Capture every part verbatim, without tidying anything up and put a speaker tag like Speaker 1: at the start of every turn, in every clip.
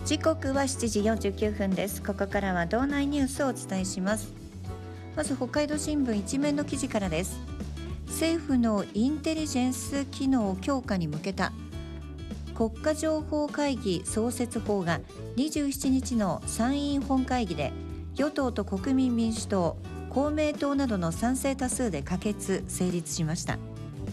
Speaker 1: 時刻はしちじよんじゅうきゅうふんです。ここからは道内ニュースをお伝えします。まず北海道新聞一面の記事からです。政府のインテリジェンス機能強化に向けた国家情報会議創設法がにじゅうしちにちの参院本会議で与党と国民民主党、公明党などの賛成多数で可決・成立しました。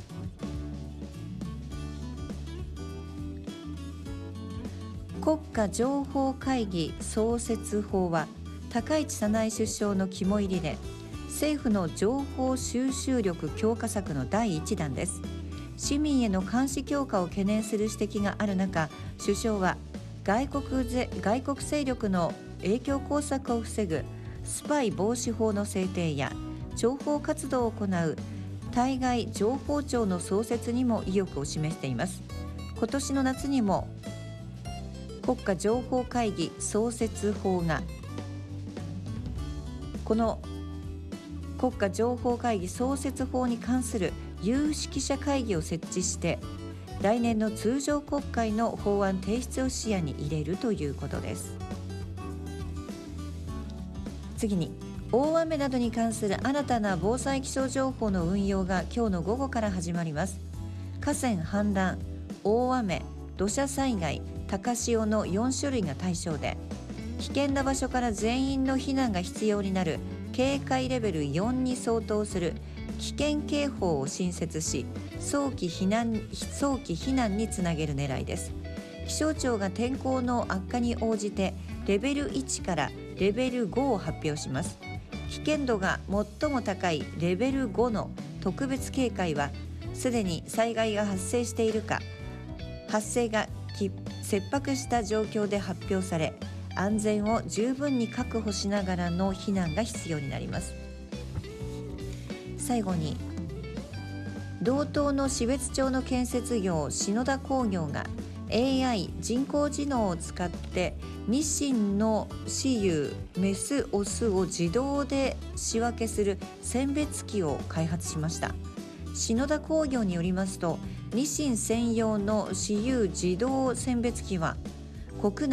Speaker 1: 国家情報会議創設法は高市早苗首相の肝入りで、政府の情報収集力強化策の第一弾です。市民への監視強化を懸念する指摘がある中、首相は外国ぜ外国勢力の影響工作を防ぐスパイ防止法の制定や情報活動を行う対外情報庁の創設にも意欲を示しています。今年の夏にも国家情報会議創設法がこの国家情報会議創設法に関する有識者会議を設置して来年の通常国会の法案提出を視野に入れるということです。次に、大雨などに関する新たな防災気象情報の運用が今日の午後から始まります。河川氾濫、大雨、土砂災害、高潮のよんしゅるいが対象で、危険な場所から全員の避難が必要になる警戒レベルよんに相当する危険警報を新設し、早期避難、早期避難につなげる狙いです。気象庁が天候の悪化に応じてレベルいちからレベルごを発表します。危険度が最も高いレベルごの特別警戒は、すでに災害が発生しているか、発生が切迫した状況で発表され、安全を十分に確保しながらの避難が必要になります。最後に、道東の標津町の建設業篠田工業が エーアイ 人工知能を使ってニシンの雌雄メスオスを自動で仕分けする選別機を開発しました。篠田工業によりますと、ニシン専用の雌雄自動選別機は国内